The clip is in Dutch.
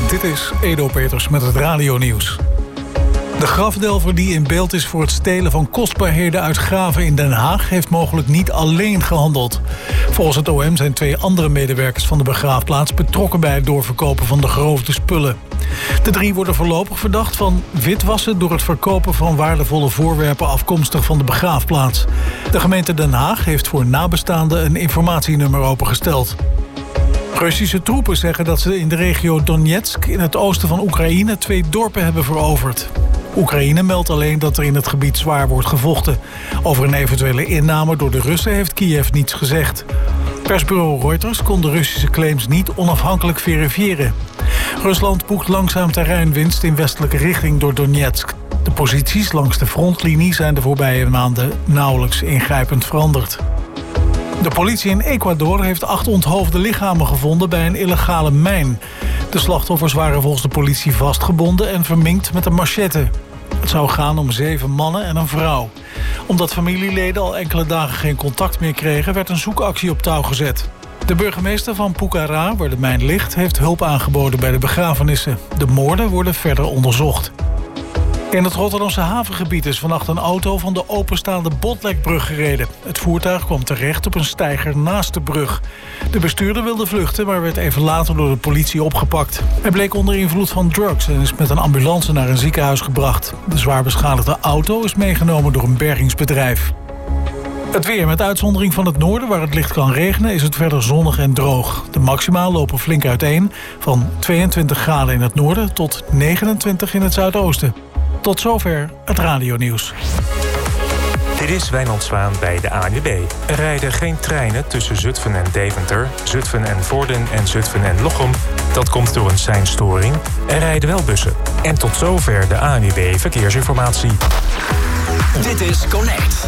Dit is Edo Peters met het radionieuws. De grafdelver die in beeld is voor het stelen van kostbaarheden uit graven in Den Haag heeft mogelijk niet alleen gehandeld. Volgens het OM zijn 2 andere medewerkers van de begraafplaats betrokken bij het doorverkopen van de geroofde spullen. De 3 worden voorlopig verdacht van witwassen door het verkopen van waardevolle voorwerpen afkomstig van de begraafplaats. De gemeente Den Haag heeft voor nabestaanden een informatienummer opengesteld. Russische troepen zeggen dat ze in de regio Donetsk in het oosten van Oekraïne 2 dorpen hebben veroverd. Oekraïne meldt alleen dat er in het gebied zwaar wordt gevochten. Over een eventuele inname door de Russen heeft Kiev niets gezegd. Persbureau Reuters kon de Russische claims niet onafhankelijk verifiëren. Rusland boekt langzaam terreinwinst in westelijke richting door Donetsk. De posities langs de frontlinie zijn de voorbije maanden nauwelijks ingrijpend veranderd. De politie in Ecuador heeft 8 onthoofde lichamen gevonden bij een illegale mijn. De slachtoffers waren volgens de politie vastgebonden en verminkt met een machete. Het zou gaan om 7 mannen en een vrouw. Omdat familieleden al enkele dagen geen contact meer kregen, werd een zoekactie op touw gezet. De burgemeester van Pucará, waar de mijn ligt, heeft hulp aangeboden bij de begrafenissen. De moorden worden verder onderzocht. In het Rotterdamse havengebied is vannacht een auto van de openstaande Botlekbrug gereden. Het voertuig kwam terecht op een steiger naast de brug. De bestuurder wilde vluchten, maar werd even later door de politie opgepakt. Hij bleek onder invloed van drugs en is met een ambulance naar een ziekenhuis gebracht. De zwaar beschadigde auto is meegenomen door een bergingsbedrijf. Het weer, met uitzondering van het noorden waar het licht kan regenen, is het verder zonnig en droog. De maxima lopen flink uiteen, van 22 graden in het noorden tot 29 in het zuidoosten. Tot zover het radionieuws. Dit is Wijnand Zwaan bij de ANWB. Er rijden geen treinen tussen Zutphen en Deventer, Zutphen en Vorden en Zutphen en Lochem. Dat komt door een seinstoring. Er rijden wel bussen. En tot zover de ANWB Verkeersinformatie. Dit is Connect.